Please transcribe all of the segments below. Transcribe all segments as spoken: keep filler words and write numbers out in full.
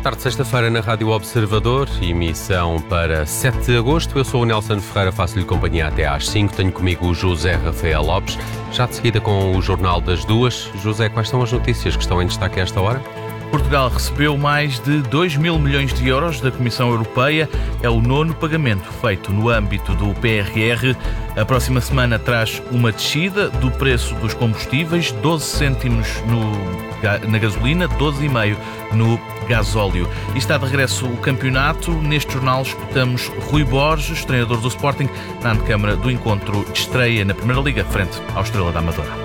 tarde, sexta-feira, na Rádio Observador, emissão para sete de agosto. Eu sou o Nelson Ferreira, faço-lhe companhia até às cinco. Tenho comigo o José Rafael Lopes, já de seguida com o Jornal das Duas. José, quais são as notícias que estão em destaque a esta hora? Portugal recebeu mais de dois mil milhões de euros da Comissão Europeia. É o nono pagamento feito no âmbito do P R R. A próxima semana traz uma descida do preço dos combustíveis, doze cêntimos no, na gasolina, doze vírgula cinco no gasóleo. E está de regresso o campeonato. Neste jornal escutamos Rui Borges, treinador do Sporting, na antecâmara do encontro de estreia na Primeira Liga, frente ao Estrela da Amadora.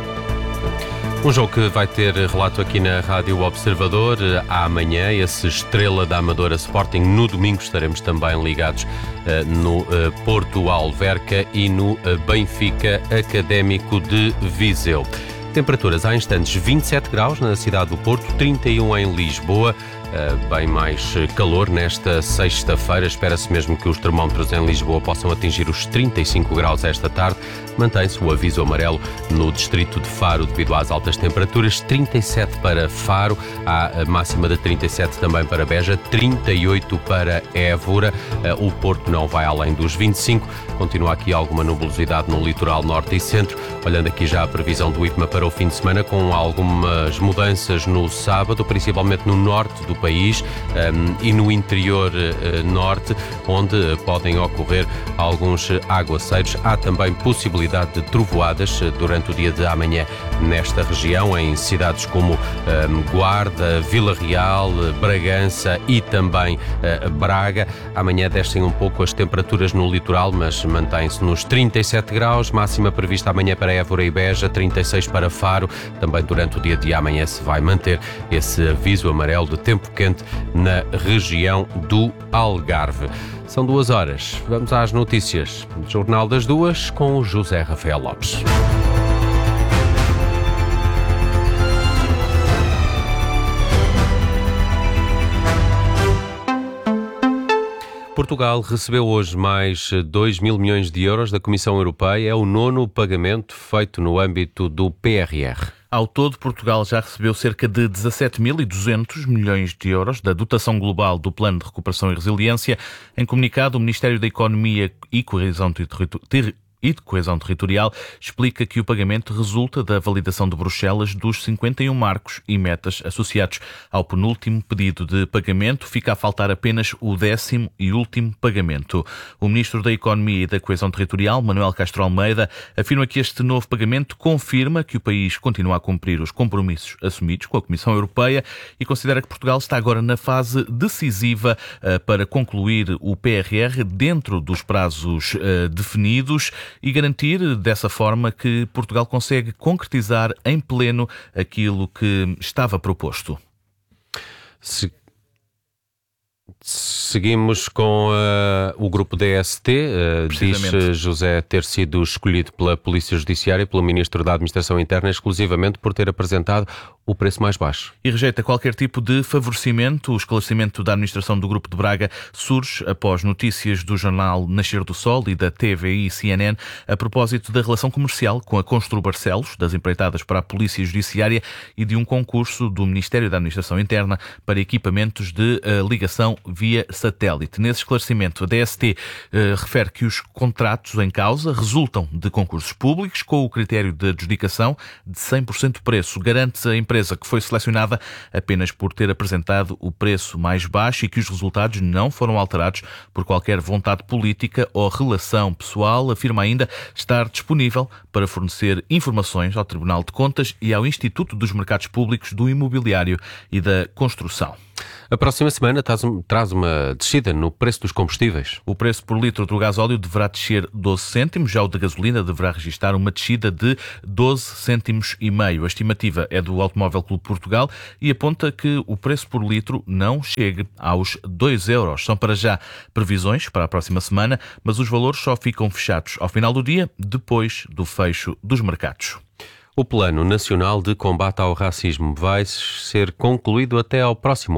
Um jogo que vai ter relato aqui na Rádio Observador amanhã, esse Estrela da Amadora Sporting. No domingo estaremos também ligados uh, no uh, Porto Alverca e no uh, Benfica Académico de Viseu. Temperaturas há instantes vinte e sete graus na cidade do Porto, trinta e um em Lisboa. Uh, bem mais calor nesta sexta-feira. Espera-se mesmo que os termómetros em Lisboa possam atingir os trinta e cinco graus esta tarde. Mantém-se o aviso amarelo no distrito de Faro devido às altas temperaturas. trinta e sete para Faro, há a máxima de trinta e sete também para Beja, trinta e oito para Évora. Uh, o Porto não vai além dos vinte e cinco. Continua aqui alguma nubosidade no litoral norte e centro. Olhando aqui já a previsão do IPMA para o fim de semana, com algumas mudanças no sábado, principalmente no norte do país um, e no interior uh, norte, onde podem ocorrer alguns aguaceiros. Há também possibilidade de trovoadas uh, durante o dia de amanhã nesta região, em cidades como um, Guarda, Vila Real, Bragança e também uh, Braga. Amanhã descem um pouco as temperaturas no litoral, mas mantém-se nos trinta e sete graus, máxima prevista amanhã para Évora e Beja, trinta e seis para Faro. Também durante o dia de amanhã se vai manter esse aviso amarelo de tempo quente na região do Algarve. São duas horas. Vamos às notícias. Jornal das Duas com o José Rafael Lopes. Portugal recebeu hoje mais dois mil milhões de euros da Comissão Europeia. É o nono pagamento feito no âmbito do P R R. Ao todo, Portugal já recebeu cerca de dezassete mil e duzentos milhões de euros da dotação global do Plano de Recuperação e Resiliência. Em comunicado, o Ministério da Economia e Coesão Territorial e de Coesão Territorial explica que o pagamento resulta da validação de Bruxelas dos cinquenta e um marcos e metas associados ao penúltimo pedido de pagamento. Fica a faltar apenas o décimo e último pagamento. O Ministro da Economia e da Coesão Territorial, Manuel Castro Almeida, afirma que este novo pagamento confirma que o país continua a cumprir os compromissos assumidos com a Comissão Europeia e considera que Portugal está agora na fase decisiva uh, para concluir o P R R dentro dos prazos uh, definidos e garantir dessa forma que Portugal consegue concretizar em pleno aquilo que estava proposto. Se... Seguimos com uh, o grupo D S T. Uh, diz José ter sido escolhido pela Polícia Judiciária e pelo Ministro da Administração Interna exclusivamente por ter apresentado o preço mais baixo. E rejeita qualquer tipo de favorecimento. O esclarecimento da administração do Grupo de Braga surge após notícias do jornal Nascer do Sol e da T V I C N N a propósito da relação comercial com a Constru Barcelos, das empreitadas para a Polícia Judiciária e de um concurso do Ministério da Administração Interna para equipamentos de uh, ligação via satélite. Nesse esclarecimento, a D S T uh, refere que os contratos em causa resultam de concursos públicos com o critério de adjudicação de cem por cento do preço. Garante a empresa que foi selecionada apenas por ter apresentado o preço mais baixo e que os resultados não foram alterados por qualquer vontade política ou relação pessoal. Afirma ainda estar disponível para fornecer informações ao Tribunal de Contas e ao Instituto dos Mercados Públicos do Imobiliário e da Construção. A próxima semana traz uma descida no preço dos combustíveis. O preço por litro do gasóleo deverá descer doze cêntimos, já o da gasolina deverá registrar uma descida de doze cêntimos e meio. A estimativa é do Automóvel Clube Portugal e aponta que o preço por litro não chegue aos dois euros. São para já previsões para a próxima semana, mas os valores só ficam fechados ao final do dia, depois do fecho dos mercados. O Plano Nacional de Combate ao Racismo vai ser concluído até ao próximo ano.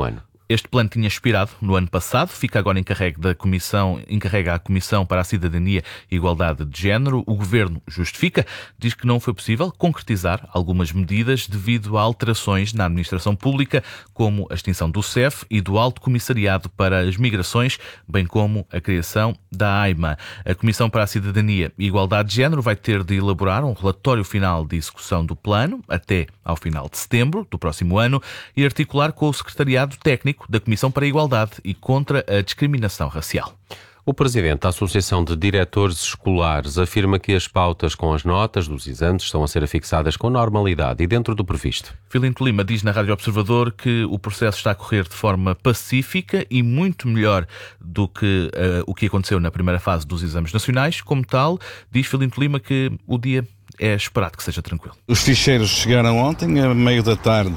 Este plano tinha expirado no ano passado, fica agora encarregue da Comissão, encarrega a Comissão para a Cidadania e Igualdade de Género. O Governo justifica, diz que não foi possível concretizar algumas medidas devido a alterações na administração pública, como a extinção do C E F e do Alto Comissariado para as Migrações, bem como a criação da AIMA. A Comissão para a Cidadania e Igualdade de Género vai ter de elaborar um relatório final de execução do plano até ao final de setembro do próximo ano e articular com o Secretariado Técnico da Comissão para a Igualdade e contra a Discriminação Racial. O presidente da Associação de Diretores Escolares afirma que as pautas com as notas dos exames estão a ser afixadas com normalidade e dentro do previsto. Filinto Lima diz na Rádio Observador que o processo está a correr de forma pacífica e muito melhor do que uh, o que aconteceu na primeira fase dos exames nacionais. Como tal, diz Filinto Lima que o dia é esperado que seja tranquilo. Os ficheiros chegaram ontem, a meio da tarde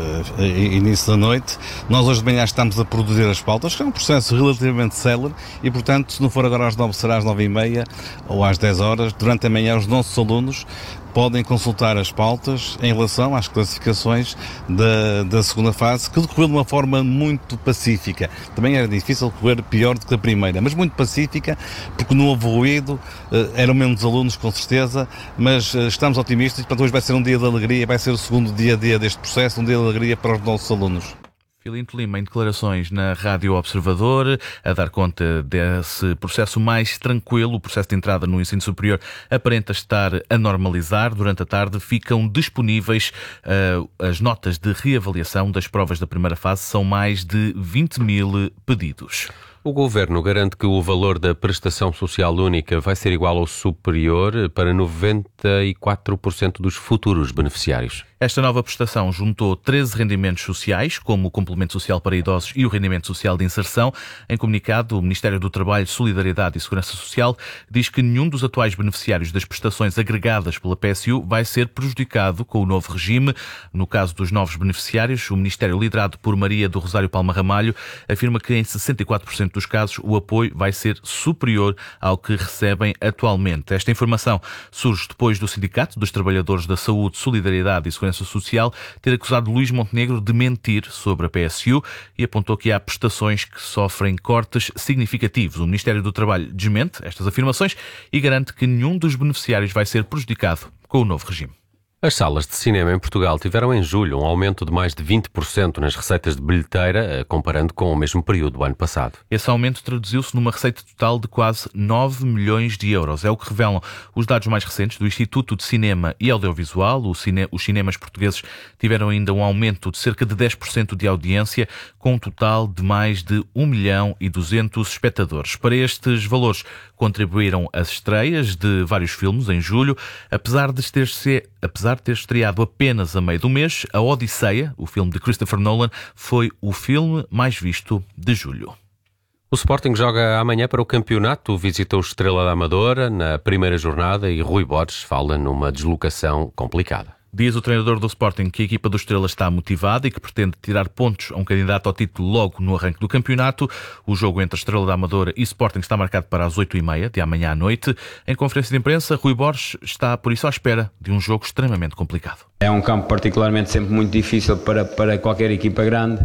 e uh, início da noite. Nós hoje de manhã estamos a produzir as pautas, que é um processo relativamente célere e, portanto, se não for agora às nove, será às nove e meia ou às dez horas. Durante a manhã, os nossos alunos podem consultar as pautas em relação às classificações da, da segunda fase, que decorreu de uma forma muito pacífica. Também era difícil correr pior do que a primeira, mas muito pacífica, porque não houve ruído, eram menos alunos com certeza, mas estamos otimistas, portanto hoje vai ser um dia de alegria, vai ser o segundo dia a dia deste processo, um dia de alegria para os nossos alunos. Filinto Lima, em declarações na Rádio Observador, a dar conta desse processo mais tranquilo. O processo de entrada no ensino superior aparenta estar a normalizar. Durante a tarde ficam disponíveis uh, as notas de reavaliação das provas da primeira fase. São mais de vinte mil pedidos. O Governo garante que o valor da prestação social única vai ser igual ou superior para noventa e quatro por cento dos futuros beneficiários. Esta nova prestação juntou treze rendimentos sociais, como o complemento social para idosos e o rendimento social de inserção. Em comunicado, o Ministério do Trabalho, Solidariedade e Segurança Social diz que nenhum dos atuais beneficiários das prestações agregadas pela P S U vai ser prejudicado com o novo regime. No caso dos novos beneficiários, o Ministério, liderado por Maria do Rosário Palma Ramalho, afirma que em sessenta e quatro por cento dos casos o apoio vai ser superior ao que recebem atualmente. Esta informação surge depois do Sindicato dos Trabalhadores da Saúde, Solidariedade e Segurança Social ter acusado Luís Montenegro de mentir sobre a P S U e apontou que há prestações que sofrem cortes significativos. O Ministério do Trabalho desmente estas afirmações e garante que nenhum dos beneficiários vai ser prejudicado com o novo regime. As salas de cinema em Portugal tiveram em julho um aumento de mais de vinte por cento nas receitas de bilheteira, comparando com o mesmo período do ano passado. Esse aumento traduziu-se numa receita total de quase nove milhões de euros. É o que revelam os dados mais recentes do Instituto de Cinema e Audiovisual. O cine... Os cinemas portugueses tiveram ainda um aumento de cerca de dez por cento de audiência, com um total de mais de um milhão e duzentos espectadores. Para estes valores contribuíram as estreias de vários filmes em julho, apesar de ter se Apesar de ter estreado apenas a meio do mês, A Odisseia, o filme de Christopher Nolan, foi o filme mais visto de julho. O Sporting joga amanhã para o campeonato, visita o Estrela da Amadora na primeira jornada e Rui Borges fala numa deslocação complicada. Diz o treinador do Sporting que a equipa do Estrela está motivada e que pretende tirar pontos a um candidato ao título logo no arranque do campeonato. O jogo entre a Estrela da Amadora e Sporting está marcado para as oito e meia de amanhã à noite. Em conferência de imprensa, Rui Borges está, por isso, à espera de um jogo extremamente complicado. É um campo particularmente sempre muito difícil para, para qualquer equipa grande.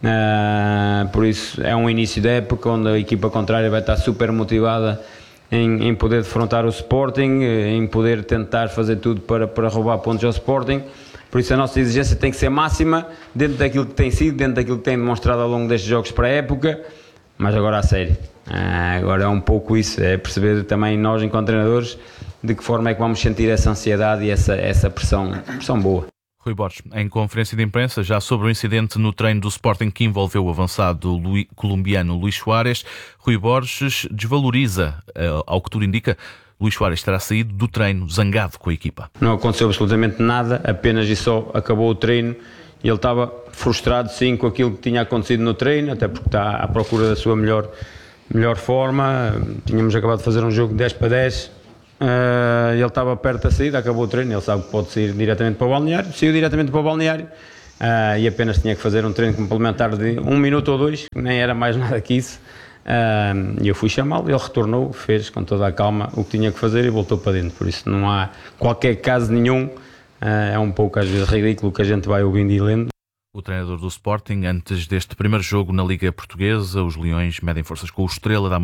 Uh, por isso é um início da época onde a equipa contrária vai estar super motivada Em, em poder defrontar o Sporting, em poder tentar fazer tudo para, para roubar pontos ao Sporting. Por isso a nossa exigência tem que ser máxima, dentro daquilo que tem sido, dentro daquilo que tem demonstrado ao longo destes jogos para a época, mas agora a sério. Ah, agora é um pouco isso, é perceber também nós, enquanto treinadores, de que forma é que vamos sentir essa ansiedade e essa, essa pressão, pressão boa. Rui Borges, em conferência de imprensa, já sobre o incidente no treino do Sporting que envolveu o avançado Luí, colombiano Luís Soares, Rui Borges desvaloriza, ao que tudo indica, Luís Soares terá saído do treino zangado com a equipa. Não aconteceu absolutamente nada, apenas e só acabou o treino e ele estava frustrado sim com aquilo que tinha acontecido no treino, até porque está à procura da sua melhor, melhor forma. Tínhamos acabado de fazer um jogo de dez para dez. Uh, ele estava perto da saída, acabou o treino, ele sabe que pode sair diretamente para o balneário, saiu diretamente para o balneário uh, e apenas tinha que fazer um treino complementar de um minuto ou dois, nem era mais nada que isso, uh, e eu fui chamá-lo, ele retornou, fez com toda a calma o que tinha que fazer e voltou para dentro. Por isso não há qualquer caso nenhum, uh, é um pouco às vezes ridículo que a gente vai ouvindo e lendo. O treinador do Sporting, antes deste primeiro jogo na Liga Portuguesa, os Leões medem forças com o Estrela da